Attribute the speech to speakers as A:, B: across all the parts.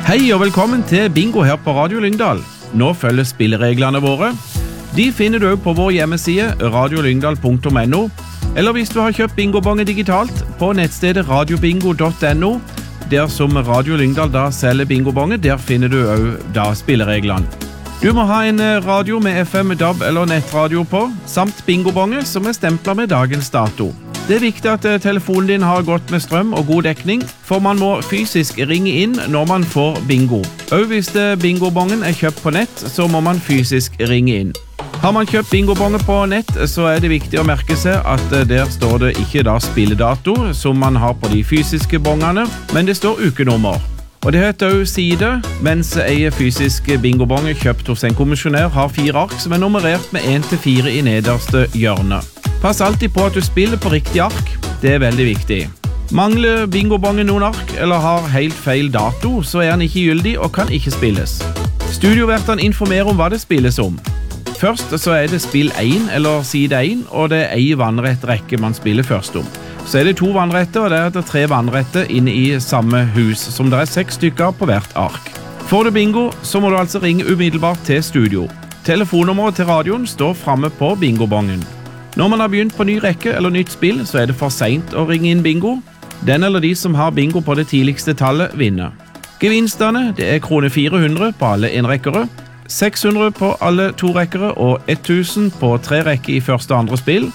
A: Hei og velkommen til Bingo her på Radio Lyngdal. Nå følger spillereglene våre. De finner du på vår hjemmeside radiolyngdal.no, eller hvis du har kjøpt bingobongen digitalt på nettstedet radiobingo.no. Der som Radio Lyngdal da selger bingobongen, der finner du også da spillereglene. Du må ha en radio med FM, DAB eller nettradio på, samt bingobongen som stemplet med dagens dato. Det viktig at telefonen din har godt med strøm og god dekning, for man må fysisk ringe inn når man får bingo. Og hvis bingobongen kjøpt på nett, så må man fysisk ringe inn. Har man kjøpt bingobongen på nett, så det viktig å merke seg at der står det ikke da spilledato, som man har på de fysiske bongene, men det står ukenummer. Og det heter også side, mens en fysisk bingobong kjøpt hos en kommisjonær har 4 ark som nummerert med 1-4 i nederste hjørne. Pass alltid på at du spiller på riktig ark, det veldig viktig. Mangler bingobongen noen ark, eller har helt feil dato, så den ikke gyldig og kan ikke spilles. Studiovertene informerer om hva det spilles om. Først så det spill 1 eller side 1, og det en vannrett rekke man spiller først om. Så det 2 vannretter, og det 3 vannretter inne i samme hus, som det 6 stykker på hvert ark. Får du bingo, så må du altså ringe umiddelbart til studio. Telefonnummeret til radioen står fremme på bingobongen. Når man har begynt på ny rekke eller nytt spill, så det for sent å ringe inn bingo. Den eller de som har bingo på det tidligste tallet vinner. Gevinstene, det 400 på alle enrekkere, 600 på alle 2-rekkere og 1000 på 3 rekker i første og andre spill,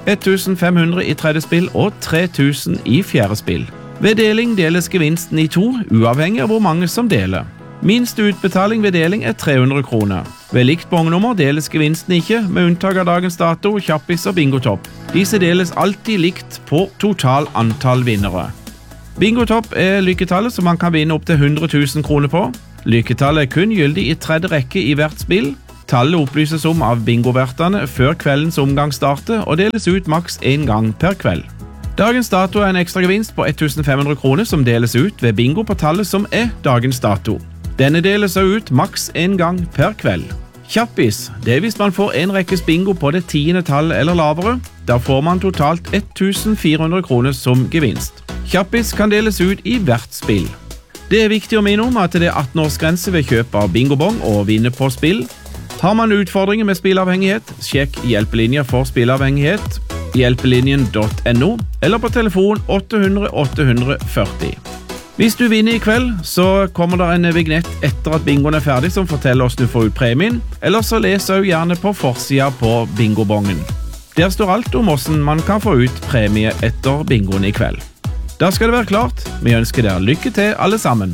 A: 1500 i tredje spill og 3000 i fjerde spill. Ved deling deles gevinsten i 2, uavhengig av hvor mange som deler. Minst utbetaling ved deling 300 kroner. Ved likt bongnummer deles gevinsten ikke, med unntak av dagens dato, kjappis og bingotopp. Disse deles alltid likt på total antall vinnere. Bingotopp lykketallet som man kan vinne opp til 100 000 kroner på. Lykketallet kun gyldig i tredje rekke i hvert spill. Tallet opplyses om av bingovertene før kveldens omgang starter, og deles ut maks 1 gang per kveld. Dagens dato en ekstra gevinst på 1500 kroner som deles ut ved bingo på tallet som dagens dato. Denne deles ut maks 1 gang per kveld. Kjappis, det hvis man får en rekkes bingo på det 10. tallet eller lavere. Da får man totalt 1400 kroner som gevinst. Kjappis kan deles ut i hvert spill. Det viktig å minne om at det 18-årsgrense ved kjøp av bingobong og vinne på spill. Har man utfordringer med spillavhengighet, sjekk hjelpelinjer for spillavhengighet, hjelpelinjen.no, eller på telefon 800 840. Hvis du vinner i kveld, så kommer det en vignett etter at bingoen ferdig som forteller oss du får ut premien, eller så leser du gjerne på forsiden på bingobongen. Der står alt om hvordan man kan få ut premie etter bingoen i kveld. Da skal det være klart. Vi ønsker dere lykke til alle sammen.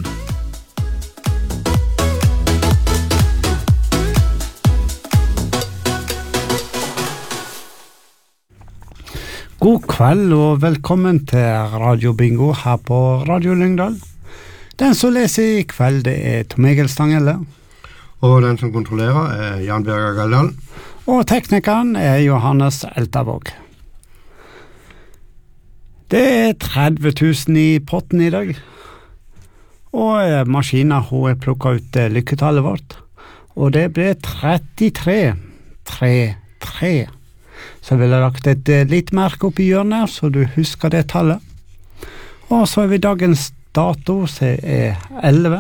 B: God kveld og velkommen til Radio Bingo her på Radio Lyngdal. Den som leser i kveld det Tom Egil Stangelle.
C: Og den som kontrollerer Jan Birger Galdal.
B: Og teknikeren Johannes Eltavåg. Det 30 000 i potten i dag. Og maskinen har plukket ut lykketallet vårt. Og det ble 33. 3-3. Så vil jeg lagt et litt merke opp i hjørnet, så du husker det tallet. Og så vi dagens dato, som 11.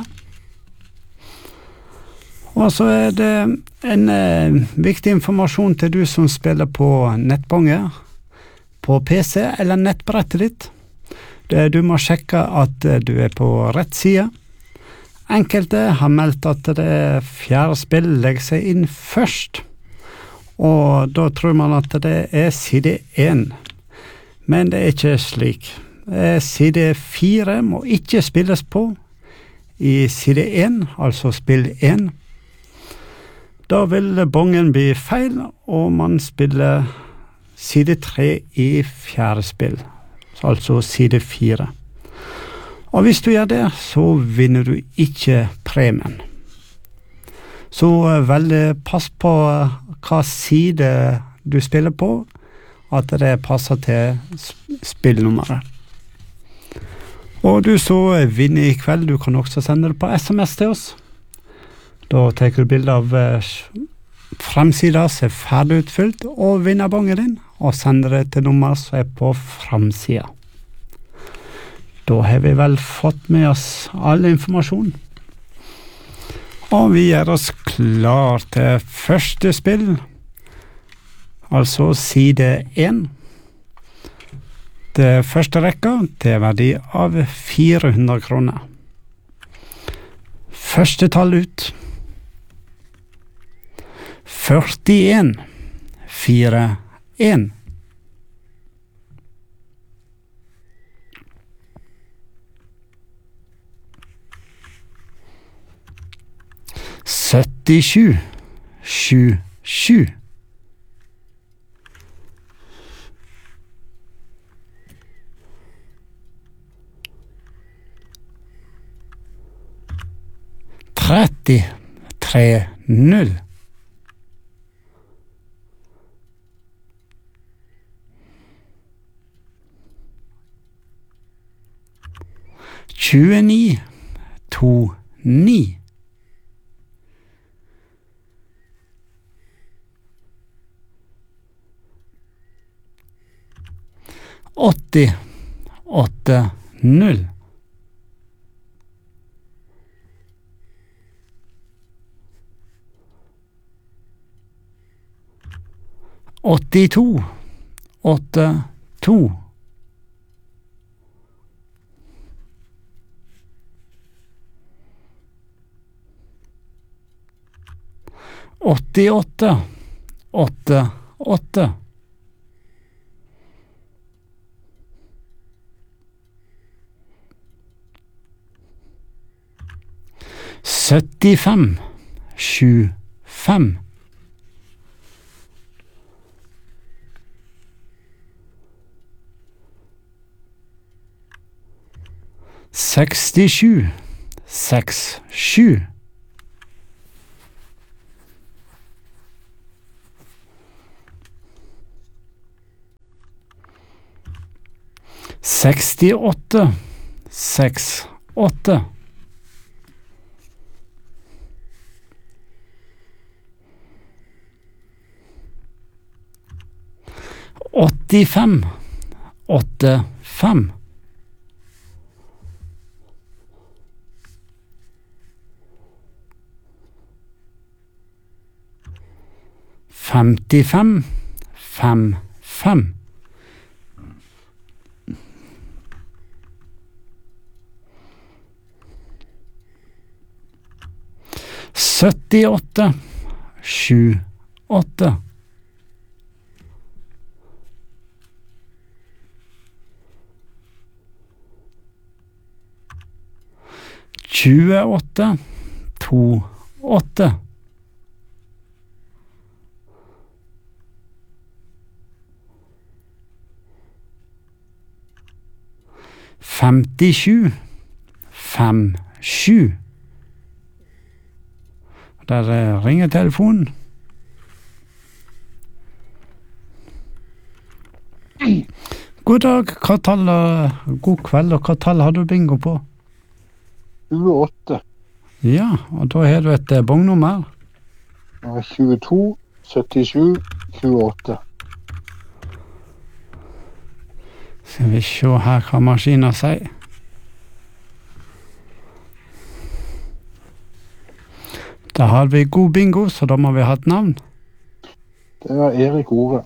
B: Og så det en viktig informasjon til du som spiller på nettbonger, på PC eller nettbrettet ditt. Du må sjekke at du på rett side. Enkelte har meldt at det 4. spill legger seg inn først. Og da tror man at det side 1. Men det ikke slik. Side 4 må ikke spilles på i side 1, altså spill 1. Da vil bongen bli feil, og man spiller side 3 i 4. spill, altså side 4. Og hvis du gjør det, så vinner du ikke premien. Så veldig pass på hva side du spiller på, at det passer til spillnummeret. Og du så vinner i kveld, du kan også sende det på SMS til oss. Da tar du bilde av fremsida som ferdig utfylt, og vinnerbongen din, og sender det til nummer som på fremsida. Da har vi vel fått med oss all informasjon. Og vi gjør oss klar til første spill, altså side 1. Det første rekka til verdi av 400 kroner. Første tall ut. 41 41. Syttisju 77. Tretti 30. 29 29. 80 80. 82 82. 88 88. 75 75. 67 67. 68 68. 85 85. 55 55. 78 78. 28 28. 57 57. Der ringer telefonen. God dag, hva tall, god kveld, og hva tall har du bingo på?
D: 28.
B: Ja, og da har du et bongnummer.
D: 22 77 28.
B: Skal vi se her hva maskinen sier. Da har vi god bingo, så da må vi ha et navn.
D: Det var Erik Ove.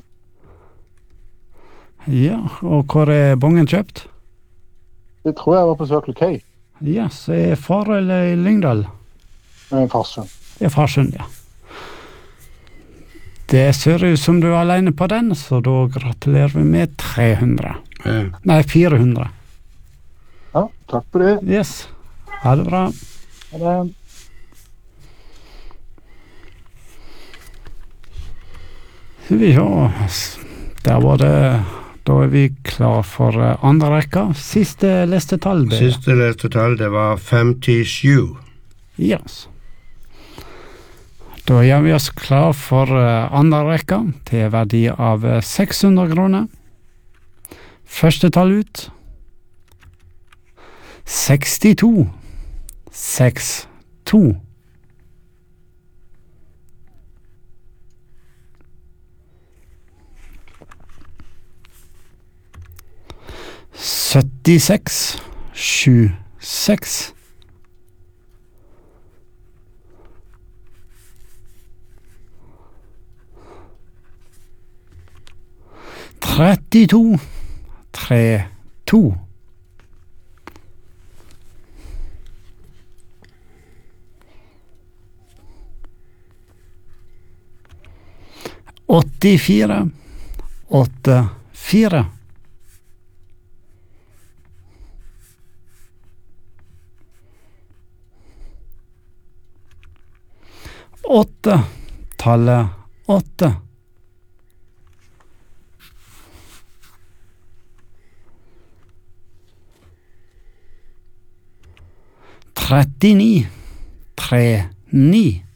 B: Ja, og hvor er bongen kjøpt?
D: Det tror jeg var på Circle K.
B: Ja, så er Far eller i Lyngdal?
D: Farsund.
B: Det er Farsund, ja. Det ser ut som du er alene på den, så da gratulerer vi med 300. Nei, 400.
D: Ja, takk for det.
B: Yes, ha det bra.
D: Ha det.
B: Vi der var det, da er vi klar for andre rekka. Siste leste tall.
C: Siste leste tall, det var 57.
B: Yes. Da gjør vi oss klar for andre rekka til verdi av 600 kroner. Første tall ut. 62 62. 76 76. 32 32 84 84 8 tallet 8 39 39